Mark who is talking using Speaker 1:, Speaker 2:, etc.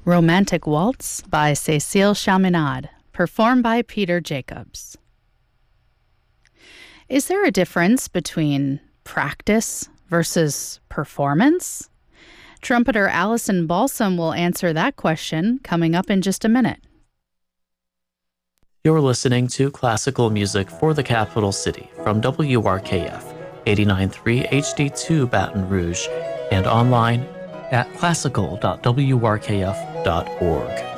Speaker 1: Romantic Waltz by Cécile Chaminade, performed by Peter Jacobs. Is there a difference between practice versus performance? Trumpeter Allison Balsam will answer that question coming up in just a minute.
Speaker 2: You're listening to classical music for the capital city from WRKF 89.3 HD2 Baton Rouge and online at classical.wrkf.org.